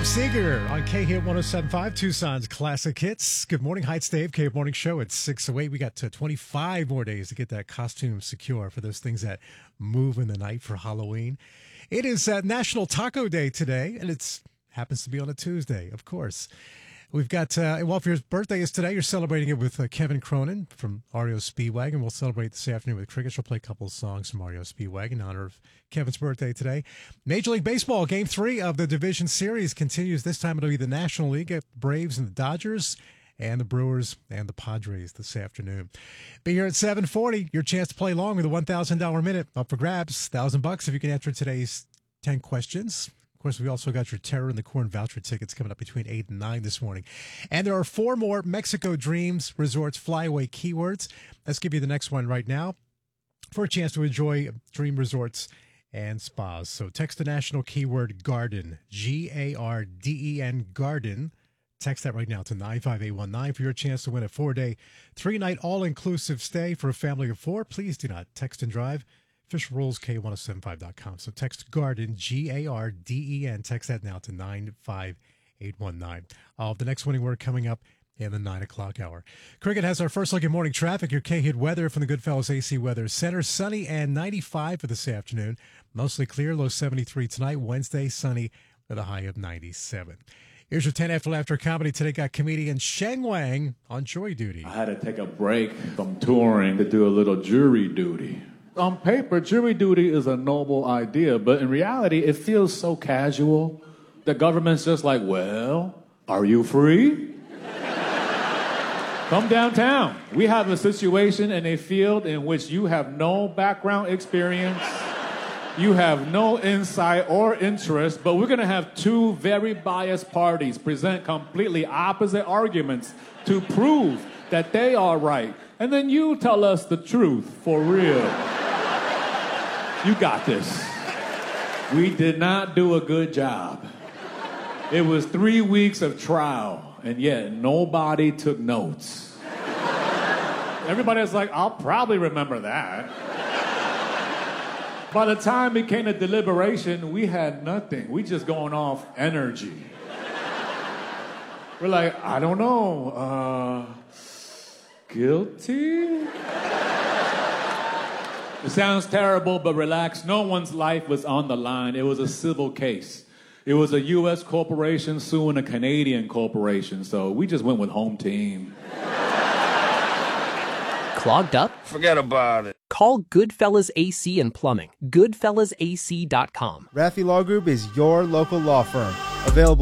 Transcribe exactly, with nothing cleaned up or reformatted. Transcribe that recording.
Bob Seger on K-Hit one oh seven point five, Tucson's Classic Hits. Good morning, Heights Dave, K-Hit Morning Show at six oh eight. We got uh, twenty-five more days to get that costume secure for those things that move in the night for Halloween. It is uh, National Taco Day today, and it happens to be on a Tuesday, of course. We've got, uh, well, if your birthday is today, you're celebrating it with uh, Kevin Cronin from R E O Speedwagon. We'll celebrate this afternoon with cricket. She'll play a couple of songs from R E O Speedwagon in honor of Kevin's birthday today. Major League Baseball, Game three of the Division Series continues. This time it'll be the National League, the Braves and the Dodgers, and the Brewers and the Padres this afternoon. Be here at seven forty, your chance to play along with a one thousand dollars minute up for grabs. one thousand bucks if you can answer today's ten questions. Of course, we also got your Terror in the Corn voucher tickets coming up between eight and nine this morning. And there are four more Mexico Dreams Resorts flyaway keywords. Let's give you the next one right now for a chance to enjoy Dream Resorts and Spas. So text the national keyword garden, G A R D E N, garden. Text that right now to nine five eight one nine for your chance to win a four-day, three-night all-inclusive stay for a family of four. Please do not text and drive. Official rules, K ten seventy-five dot com. So text garden, G A R D E N. Text that now to nine five eight one nine. Uh, the next winning word coming up in the nine o'clock hour. Cricket has our first look at morning traffic. Your K-Hit weather from the Goodfellas A C Weather Center. Sunny and ninety-five for this afternoon. Mostly clear, low seventy-three tonight. Wednesday, sunny with a high of ninety-seven. Here's your ten after laughter comedy. Today got comedian Sheng Wang on jury duty. I had to take a break from touring to do a little jury duty. On paper, jury duty is a noble idea, but in reality, it feels so casual. The government's just like, well, are you free? Come downtown. We have a situation in a field in which you have no background experience, you have no insight or interest, but we're going to have two very biased parties present completely opposite arguments to prove that they are right. And then you tell us the truth for real. You got this. We did not do a good job. It was three weeks of trial, and yet nobody took notes. Everybody was like, I'll probably remember that. By the time it came to deliberation, we had nothing. We just going off energy. We're like, I don't know, uh, guilty? It sounds terrible, but relax. No one's life was on the line. It was a civil case. It was a U S corporation suing a Canadian corporation, so we just went with home team. Clogged up? Forget about it. Call Goodfellas A C and Plumbing. Goodfellas A C dot com. Raffi Law Group is your local law firm. Available